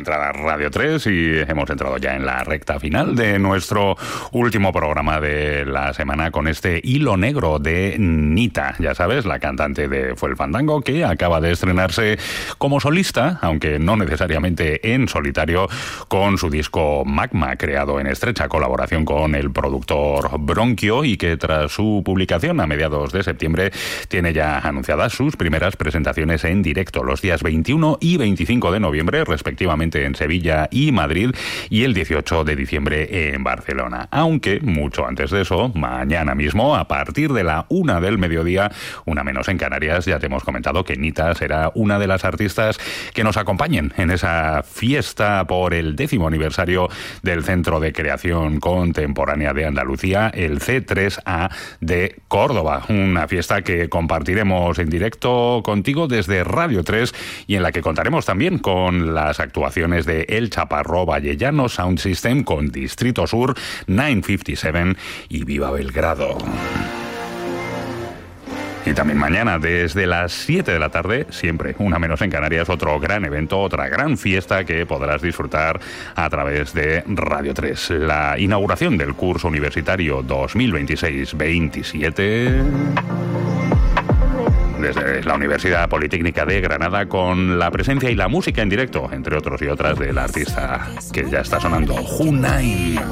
entrada Radio 3 y hemos entrado ya en la recta final de nuestro último programa de la semana con este hilo negro de Nita, ya sabes, la cantante de Fue el Fandango, que acaba de estrenarse como solista, aunque no necesariamente en solitario, con su disco Magma, creado en estrecha colaboración con el productor Bronquio, y que tras su publicación a mediados de septiembre tiene ya anunciadas sus primeras presentaciones en directo los días 21 y 25 de noviembre, respectivamente en Sevilla y Madrid, y el 18 de diciembre en Barcelona. Aunque mucho antes de eso, mañana mismo, a partir de la 1 del mediodía, una menos en Canarias, ya te hemos comentado que Nita será una de las artistas que nos acompañen en esa fiesta por el 10º aniversario del Centro de Creación Contemporánea de Andalucía, el C3A de Córdoba. Una fiesta que compartiremos en directo contigo desde Radio 3 y en la que contaremos también con las actuaciones de El Chaparro Vallellano Sound System, con Distrito Sur, 957 y Viva Belgrado. Y también mañana, desde las 7 de la tarde, siempre una menos en Canarias, otro gran evento, otra gran fiesta que podrás disfrutar a través de Radio 3. La inauguración del curso universitario 2026-27... desde la Universidad Politécnica de Granada, con la presencia y la música en directo, entre otros y otras, del artista que ya está sonando, Hunain.